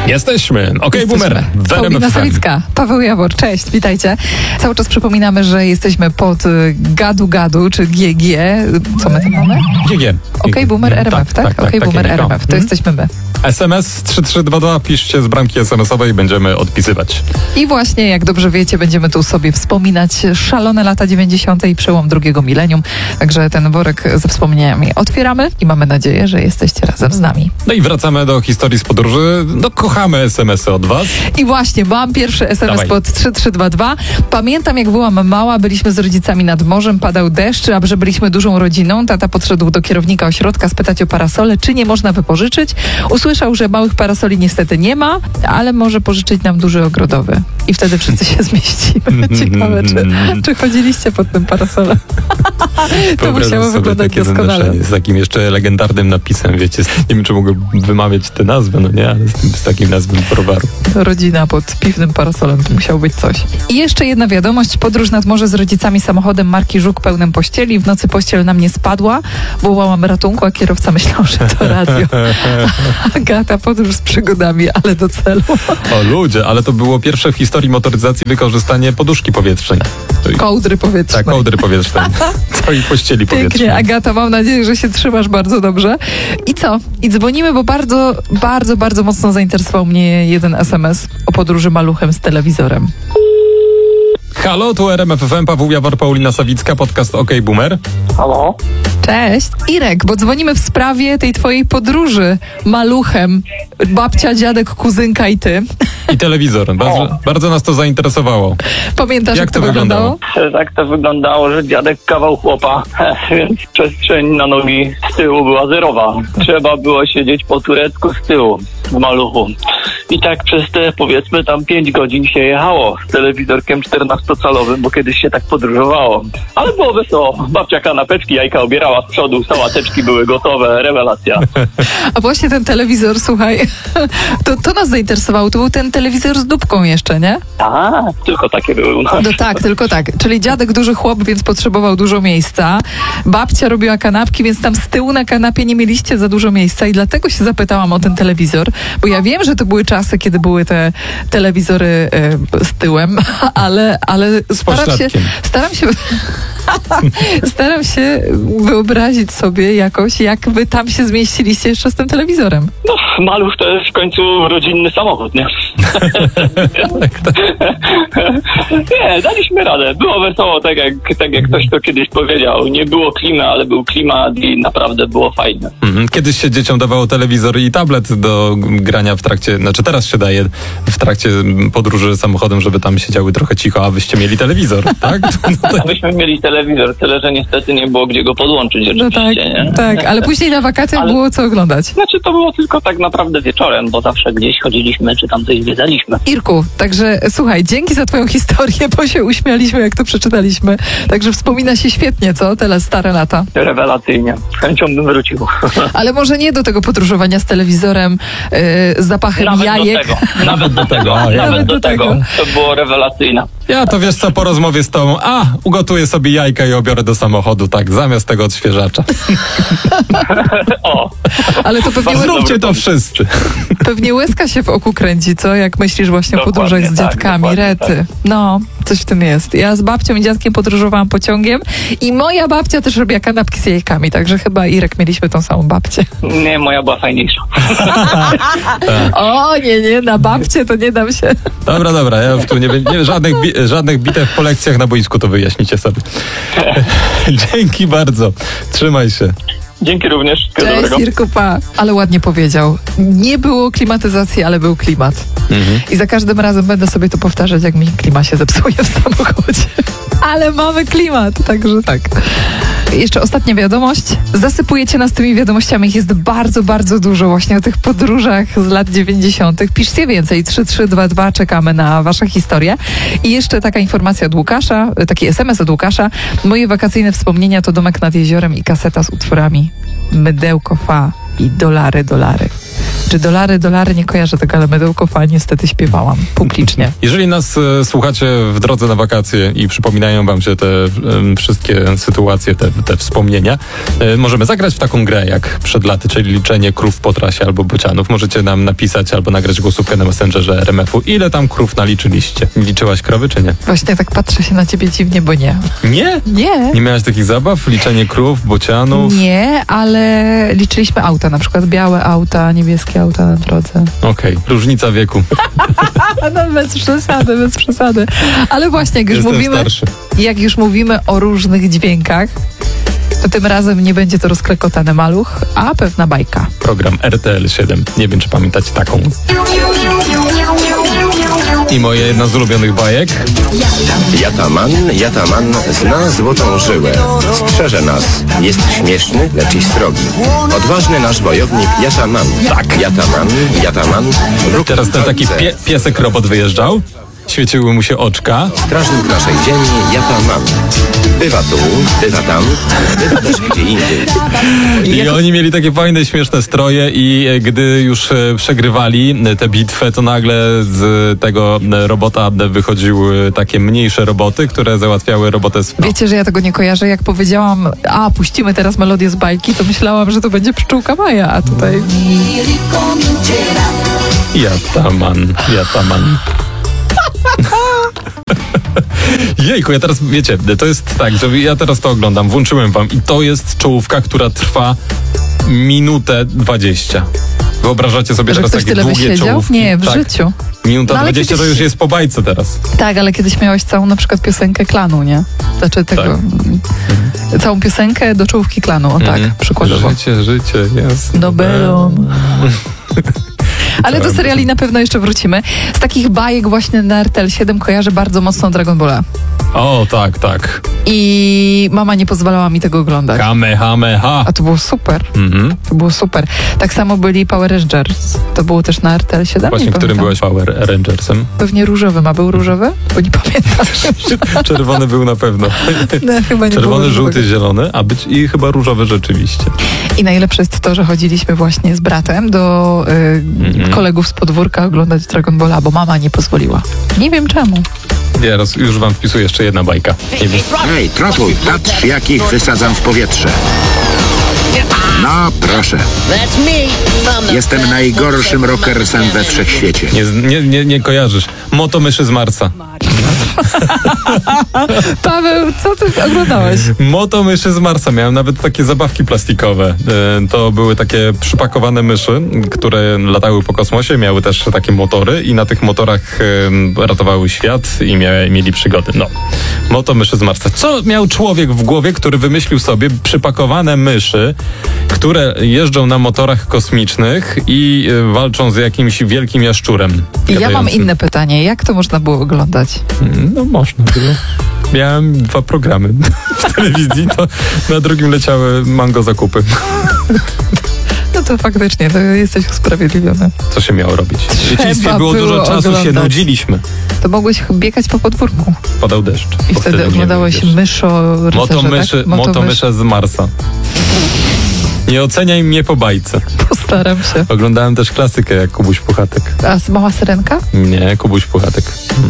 Jesteśmy. Okej, Boomer. Paulina Sawicka, Paweł Jawor, cześć, witajcie. Cały czas przypominamy, że jesteśmy pod Gadu, czy GG. Co my tam mamy? GG. Okej, Boomer RMF, tak? Okej, Boomer RMF, to jesteśmy my. SMS 3322, piszcie z bramki SMS-owej, będziemy odpisywać. I właśnie, jak dobrze wiecie, będziemy tu sobie wspominać szalone lata 90. i przełom drugiego milenium. Także ten worek ze wspomnieniami otwieramy i mamy nadzieję, że jesteście razem z nami. No i wracamy do historii z podróży. No, kochamy SMS-y od was. I właśnie, mam pierwszy SMS Dawaj. pod 3322. Pamiętam, jak byłam mała, byliśmy z rodzicami nad morzem, padał deszcz, a że byliśmy dużą rodziną, tata podszedł do kierownika ośrodka spytać o parasole, czy nie można wypożyczyć. Usłyszał, że małych parasoli niestety nie ma, ale może pożyczyć nam duży ogrodowy. I wtedy wszyscy się zmieścimy. Ciekawe, czy chodziliście pod tym parasolem. To musiało wyglądać doskonale. Z takim jeszcze legendarnym napisem, wiecie, nie wiem, czy mogę wymawiać tę nazwę, no nie, ale z takim nazwą browaru. Rodzina pod piwnym parasolem, to musiało być coś. I jeszcze jedna wiadomość, podróż nad morze z rodzicami samochodem marki Żuk pełnym pościeli. W nocy pościel na mnie spadła, wołałam ratunku, a kierowca myślał, że to radio. Agata, podróż z przygodami, ale do celu. O ludzie, ale to było pierwsze w historii motoryzacji wykorzystanie poduszki powietrznej. Kołdry powietrznej. Tak, kołdry powietrznej. Co i pościeli powietrznej. Pięknie, Agata, mam nadzieję, że się trzymasz bardzo dobrze. I co? I dzwonimy, bo bardzo mocno zainteresował mnie jeden SMS o podróży maluchem z telewizorem. Halo, tu RMF FM, Paweł Jawor, Paulina Sawicka, podcast Okej, Boomer. Halo? Cześć. Irek, bo dzwonimy w sprawie tej twojej podróży maluchem. Babcia, dziadek, kuzynka i ty. I telewizor. Bardzo nas to zainteresowało. Pamiętasz, Jak to wyglądało? Tak to wyglądało, że dziadek kawał chłopa, więc przestrzeń na nogi z tyłu była zerowa. Trzeba było siedzieć po turecku z tyłu, w maluchu. I tak przez te, powiedzmy, tam 5 godzin się jechało z telewizorkiem 14-calowym, bo kiedyś się tak podróżowało. Ale było wesoło. Babcia kanapeczki, jajka obierała z przodu, sałateczki były gotowe, rewelacja. A właśnie ten telewizor, słuchaj, to nas zainteresowało. To był ten telewizor z dupką jeszcze, nie? A, tylko takie były u nas. No tak, tylko tak. Czyli dziadek duży chłop, więc potrzebował dużo miejsca. Babcia robiła kanapki, więc tam z tyłu na kanapie nie mieliście za dużo miejsca i dlatego się zapytałam o ten telewizor, bo ja wiem, że to były czasy, kiedy były te telewizory z tyłem, ale staram się wyobrazić sobie jakoś, jak wy tam się zmieściliście jeszcze z tym telewizorem. No, maluch to jest w końcu rodzinny samochód, nie? Nie, daliśmy radę. Było wesoło, tak jak ktoś to kiedyś powiedział. Nie było klimy, ale był klimat i naprawdę było fajne. Kiedyś się dzieciom dawało telewizor i tablet do grania w trakcie, znaczy teraz się daje w trakcie podróży samochodem, żeby tam siedziały trochę cicho, a wyście mieli telewizor, tak? Myśmy mieli telewizor, tyle że niestety nie było gdzie go podłączyć rzeczywiście, no nie? Tak, ale później na wakacjach było co oglądać. Znaczy to było tylko tak naprawdę wieczorem, bo zawsze gdzieś chodziliśmy, czy tam coś zwiedzaliśmy. Irku, także słuchaj, dzięki za twoją historię, bo się uśmialiśmy, jak to przeczytaliśmy. Także wspomina się świetnie, co? Te stare lata. Rewelacyjnie. Z chęcią bym wrócił. Ale może nie do tego podróżowania z telewizorem, z zapachem jajek. Nawet do tego. To było rewelacyjne. Ja to wiesz co, po rozmowie z tobą, ugotuję sobie jajka i obiorę do samochodu, tak, zamiast tego odświeżacza. O. Ale to pewnie zróbcie to wszyscy. Pewnie łezka się w oku kręci, co? Jak myślisz właśnie o podróżach z dziadkami, rety. Tak. No, coś w tym jest. Ja z babcią i dziadkiem podróżowałam pociągiem i moja babcia też robiła kanapki z jajkami, także chyba Irek mieliśmy tą samą babcię. Nie, moja była fajniejsza. O, nie, na babcię to nie dam się. Dobra, ja już tu nie żadnych bitew po lekcjach na boisku, to wyjaśnicie sobie. Dzięki bardzo. Trzymaj się. Dzięki również. Cześć, Irku, pa. Ale ładnie powiedział. Nie było klimatyzacji, ale był klimat. I za każdym razem będę sobie to powtarzać, jak mi klima się zepsuje w samochodzie. Ale mamy klimat, także tak. Jeszcze ostatnia wiadomość. Zasypujecie nas tymi wiadomościami. Ich jest bardzo dużo właśnie o tych podróżach z lat 90. Piszcie więcej. 3322. Czekamy na wasze historie. I jeszcze taka informacja od Łukasza, taki SMS od Łukasza. Moje wakacyjne wspomnienia to domek nad jeziorem i kaseta z utworami Mydełko fa i dolary. Czy dolary, nie kojarzę tego, ale Mydełko niestety śpiewałam publicznie. Jeżeli nas słuchacie w drodze na wakacje i przypominają wam się te wszystkie sytuacje, te wspomnienia, możemy zagrać w taką grę jak przed laty, czyli liczenie krów po trasie albo bocianów. Możecie nam napisać albo nagrać głosówkę na Messengerze RMF-u. Ile tam krów naliczyliście? Liczyłaś krowy czy nie? Właśnie tak patrzę się na ciebie dziwnie, bo nie. Nie? Nie. Nie miałaś takich zabaw? Liczenie krów, bocianów? Nie, ale liczyliśmy auta, na przykład białe auta, niebieskie auta na drodze. Okej, różnica wieku. No bez przesady. Ale właśnie, jak już mówimy o różnych dźwiękach, to tym razem nie będzie to rozklekotany maluch, a pewna bajka. Program RTL 7. Nie wiem, czy pamiętacie taką. I moja jedna z ulubionych bajek. Jataman zna złotą żyłę. Strzeże nas. Jest śmieszny, lecz i srogi. Odważny nasz wojownik Jataman. Tak. Jataman. Teraz ten taki piesek robot wyjeżdżał. Świeciły mu się oczka. Strażnik naszej ziemi Jataman. Bywa tu, bywa tam, bywa też gdzie indziej. I oni mieli takie fajne, śmieszne stroje i gdy już przegrywali tę bitwę, to nagle z tego robota wychodziły takie mniejsze roboty, które załatwiały robotę z... Wiecie, że ja tego nie kojarzę. Jak powiedziałam, puścimy teraz melodię z bajki, to myślałam, że to będzie Pszczółka Maja, a tutaj... Jataman. Jejku, ja teraz, wiecie, to jest tak, że ja teraz to oglądam, włączyłem wam i to jest czołówka, która trwa minutę 20. Wyobrażacie sobie że teraz ktoś takie tyle długie wysiedział? czołówki? Nie, w tak. życiu. Minuta No, 20 kiedyś... to już jest po bajce teraz. Tak, ale kiedyś miałeś całą na przykład piosenkę Klanu, nie? Znaczy tego... Tak. Całą piosenkę do czołówki Klanu, o tak, przykładowo. Życie jest... Nobelom. Ale do seriali na pewno jeszcze wrócimy. Z takich bajek właśnie na RTL 7 kojarzę bardzo mocno Dragon Balla. O, tak. I mama nie pozwalała mi tego oglądać. Kamehameha. A to było super. To było super. Tak samo byli Power Rangers. To było też na RTL 7? Właśnie, którym byłeś Power Rangersem? Pewnie różowym. A był różowy? Bo nie pamiętam. Czerwony był na pewno. No, chyba nie Czerwony, było żółty, zielony, i chyba różowy rzeczywiście. I najlepsze jest to, że chodziliśmy właśnie z bratem do kolegów z podwórka oglądać Dragon Balla, bo mama nie pozwoliła. Nie wiem czemu. Już wam wpisuję jeszcze jedna bajka. Hej, trotuj, patrz jakich wysadzam w powietrze. No, proszę. Jestem najgorszym rockersem we wszechświecie. Nie kojarzysz. Motomyszy z Marsa. Paweł, co ty oglądałeś? Motomyszy z Marsa. Miałem nawet takie zabawki plastikowe. To były takie przypakowane myszy, które latały po kosmosie, miały też takie motory i na tych motorach ratowały świat i mieli przygody. No. Motomyszy z Marsa. Co miał człowiek w głowie, który wymyślił sobie przypakowane myszy, które jeżdżą na motorach kosmicznych i walczą z jakimś wielkim jaszczurem. Ja mam inne pytanie. Jak to można było oglądać? No można było. Miałem 2 programy w telewizji, to na drugim leciały mango zakupy. No to faktycznie, to jesteś usprawiedliwiony. Co się miało robić? W dzieciństwie było dużo czasu, się nudziliśmy. To mogłeś biegać po podwórku. Padał deszcz. I wtedy oglądałeś Motomysze z Marsa. Nie oceniaj mnie po bajce. Postaram się. Oglądałem też klasykę jak Kubuś Puchatek. A Mała Syrenka? Nie, Kubuś Puchatek.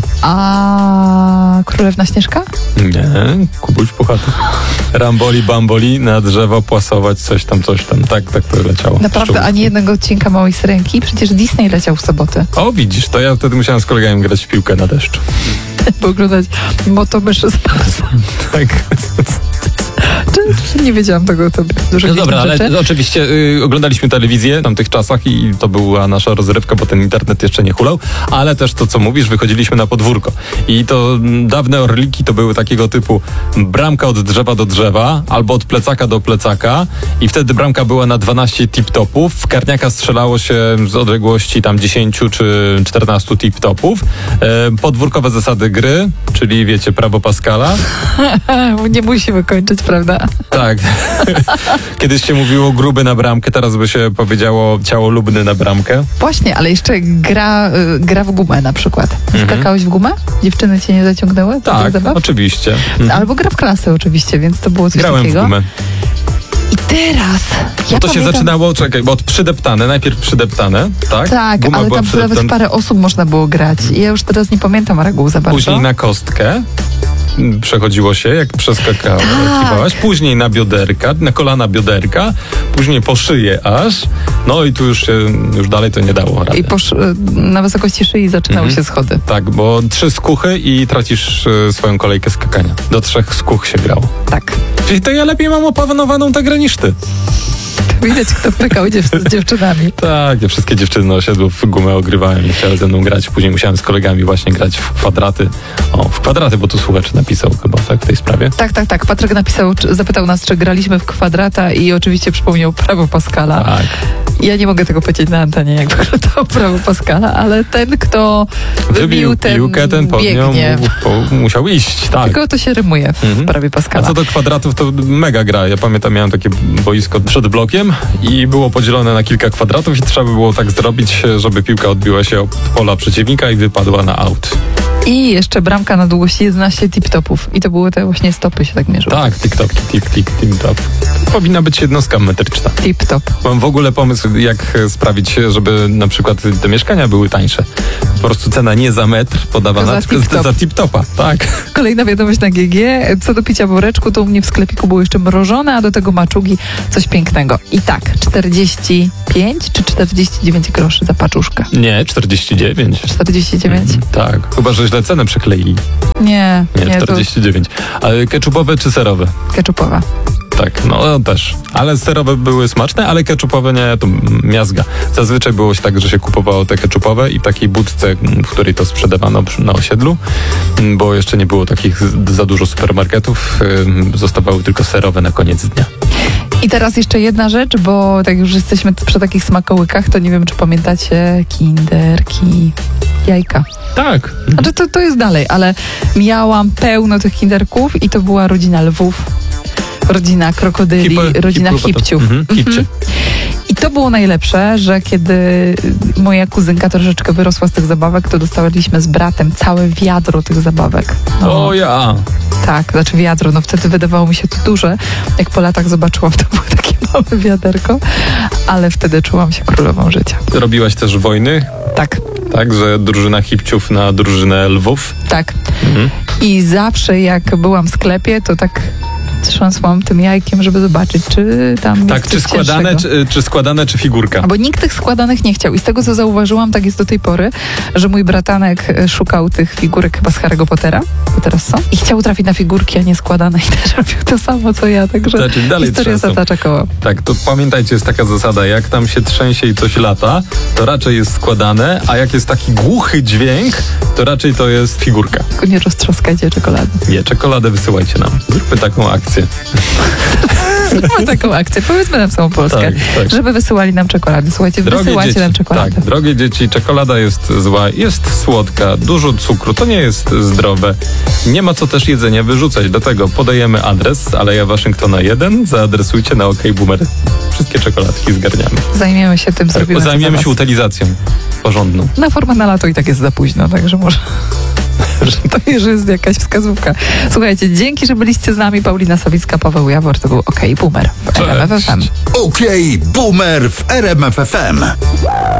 A Królewna Śnieżka? Nie, Kubuś Puchatek. Ramboli, bamboli, na drzewo płasować, coś tam. Tak to leciało. Naprawdę, ani jednego odcinka Małej Syrenki? Przecież Disney leciał w sobotę. O, widzisz, to ja wtedy musiałem z kolegami grać w piłkę na deszczu. Bo oglądać Motomyszy z Marsa. Tak. Nie wiedziałam tego o tobie. No dobra, ale oczywiście oglądaliśmy telewizję w tamtych czasach i to była nasza rozrywka, bo ten internet jeszcze nie hulał, ale też to, co mówisz, wychodziliśmy na podwórko. I to dawne orliki to były takiego typu bramka od drzewa do drzewa, albo od plecaka do plecaka i wtedy bramka była na 12 tip-topów, w karniaka strzelało się z odległości tam 10 czy 14 tip-topów. Podwórkowe zasady gry, czyli wiecie, prawo Pascala. Nie musimy kończyć, prawda? Tak. Kiedyś się mówiło gruby na bramkę, teraz by się powiedziało ciało lubny na bramkę. Właśnie, ale jeszcze gra w gumę na przykład. Skakałeś w gumę? Dziewczyny cię nie zaciągnęły? Tak, oczywiście. Albo gra w klasę oczywiście, więc to było coś Grałem takiego. w gumę. I Teraz. Bo to się zaczynało, czekaj, bo od przydeptane, najpierw przydeptane, tak? Tak, Guma ale była tam nawet przydeptana. parę osób można było grać. I ja już teraz nie pamiętam reguł za bardzo. Później na kostkę przechodziło się, jak przeskakałaś. Tak. Później na bioderka, na kolana bioderka, później po szyję aż. No i tu już dalej to nie dało rady. I na wysokości szyi zaczynały się schody. Tak, bo 3 skuchy i tracisz swoją kolejkę skakania. Do 3 skuch się grało. Tak. Czyli to ja lepiej mam opanowaną tę grę niż ty. Widać, kto pykał z dziewczynami. Tak, ja wszystkie dziewczyny na osiedlu w gumę ogrywałem i chciały ze mną grać. Później musiałem z kolegami właśnie grać w kwadraty. W kwadraty, bo tu słuchacz napisał chyba, tak, w tej sprawie. Tak. Patryk zapytał nas, czy graliśmy w kwadrata i oczywiście przypomniał prawo Pascala. Tak. Ja nie mogę tego powiedzieć na antenie, jak wyglądało prawo Pascala, ale ten, kto wybił ten piłkę, ten pod nią biegnie. musiał iść, tak. Tylko to się rymuje w prawie A Pascala. co do kwadratów, to mega gra. Ja pamiętam, miałem takie boisko przed blokiem i było podzielone na kilka kwadratów i trzeba było tak zrobić, żeby piłka odbiła się od pola przeciwnika i wypadła na aut. I jeszcze bramka na długości 11 tip-topów. I to były te właśnie stopy się tak mierzyły. Tak, tik-toki, tik-top. Powinna być jednostka metryczna. Tip-top. Mam w ogóle pomysł, jak sprawić, żeby na przykład te mieszkania były tańsze. Po prostu cena nie za metr podawana, To za tylko tip-top. za tip-topa. Tak. Kolejna wiadomość na GG. Co do picia woreczku, to u mnie w sklepiku było jeszcze mrożone, a do tego maczugi coś pięknego. I tak, 45 czy 49 groszy za paczuszkę? Nie, 49. 49? Tak, chyba, że źle cenę przykleili. Nie, Nie, to 49. Ale keczupowe czy serowe? keczupowa. Tak, no też. Ale serowe były smaczne, ale keczupowe nie, to miazga. Zazwyczaj było się tak, że się kupowało te keczupowe i w takiej budce, w której to sprzedawano na osiedlu, bo jeszcze nie było takich za dużo supermarketów, zostawały tylko serowe na koniec dnia. I teraz jeszcze jedna rzecz, bo tak już jesteśmy przy takich smakołykach, to nie wiem, czy pamiętacie kinderki, jajka. Tak. Znaczy to jest dalej, ale miałam pełno tych kinderków i to była rodzina lwów, rodzina krokodyli, rodzina hipciów. Hipcie. I to było najlepsze, że kiedy moja kuzynka troszeczkę wyrosła z tych zabawek, to dostaliśmy z bratem całe wiadro tych zabawek. No, O ja. tak, znaczy wiadro, no wtedy wydawało mi się to duże. Jak po latach zobaczyłam, to było takie małe wiaderko, ale wtedy czułam się królową życia. Robiłaś też wojny, Tak, tak, że drużyna hipciów na drużynę lwów. tak. I zawsze jak byłam w sklepie, to tak trząsłam tym jajkiem, żeby zobaczyć, czy tam Tak, jest czy coś składane, cięższego. czy składane, czy figurka. Bo nikt tych składanych nie chciał. I z tego, co zauważyłam, tak jest do tej pory, że mój bratanek szukał tych figurek chyba z Harry'ego Pottera, bo teraz są, i chciał trafić na figurki, a nie składane. I też robił to samo, co ja. Także Znaczy, dalej historia trzęsą. zatacza koło. Tak, to pamiętajcie, jest taka zasada, jak tam się trzęsie i coś lata, to raczej jest składane, a jak jest taki głuchy dźwięk, to raczej to jest figurka. Tylko nie roztrzaskajcie czekolady. Nie, czekoladę wysyłajcie nam. Zróbmy taką akcję. Zróbmy taką akcję. Powiedzmy nam całą Polskę, Tak. żeby wysyłali nam czekolady. Słuchajcie, wysyłajcie nam czekoladę. tak, drogie dzieci, czekolada jest zła, jest słodka, dużo cukru, to nie jest zdrowe. Nie ma co też jedzenia wyrzucać, dlatego podajemy adres Aleja Waszyngtona 1, zaadresujcie na OK Boomer. Wszystkie czekoladki zgarniamy. Zajmiemy się tym, Tak, zrobimy bo to zajmiemy za się was. utylizacją porządną. Na formę na lato i tak jest za późno, także może... To już jest jakaś wskazówka. Słuchajcie, dzięki, że byliście z nami. Paulina Sawicka, Paweł Jawor, to był OK Boomer w RMF FM. Okej, Boomer w RMF FM.